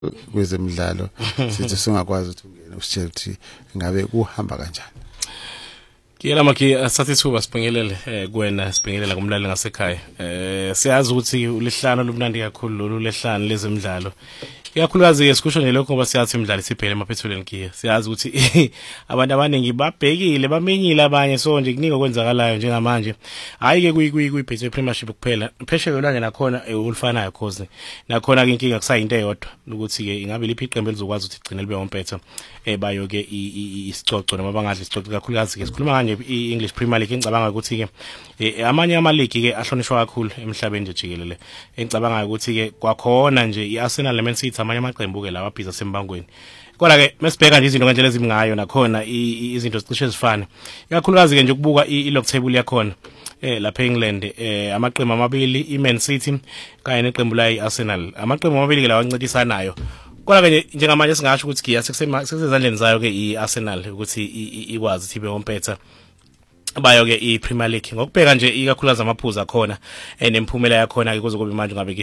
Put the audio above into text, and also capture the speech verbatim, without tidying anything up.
kwezemidlalo sithi singakwazi ukuthi ungene usitshela ukuthi ngabe kuhamba kanjani. Kiyela makhi asathi thuba sibingelele eh kuwena sibingelela kumlaleli ngasekhaya. Eh siyazi ukuthi ulihlano lomnandi kakhulu lolu lehlano lezemidlalo. Ikakhulukazi ke sikusho nje lokho ngoba siyathi imidlalo siphele emaphethulweni kiye. Siyazi ukuthi abantu abaningi babhekile bamenyile abanye so nje kuningi okwenzakalayo njengamanje. Hayi ke kuyi kuyi Betway Premiership kuphela. Pheshewe lwanje nakhona ulifanayo cause nakhona ke inkinga kusayinto eyodwa ukuthi ke ingabe liphi iqembu elizokwazi ukuthi igcine libe wompetho eh bayo ke isicoco noma bangadli isicoco kakhulukazi ke sikhuluma kanje i-English Premier League ngicabanga ukuthi ke amanye ama league ke ahlonishwa kakhulu emhlabeni nje jikelele. Engicabanga ukuthi ke kwakhona nje iArsenal neMan City amanye amaqembu ke lawa abhiza sembangweni. Kodwa ke mesibheka nje izinto kanjalo ezimingayo nakhona izinto zicishe zifane. Ikakhulukazi ke nje ukubuka i-log table yakhona eh lapha eEngland eh amaqembu amabili iMan City kanye neqembu la iArsenal. Amaqembu amabili ke lawa ancintisanayo. Kodwa ke njengamanje singasho ukuthi giya sekusezandleni zayo ke iArsenal ukuthi ikwazi ukuthi ibe wompetha bayo ke iPremier League ngokubheka nje ikakhulukazi amaphuzu akhona enemphumela yakhona ke kuzokuba manje ngabe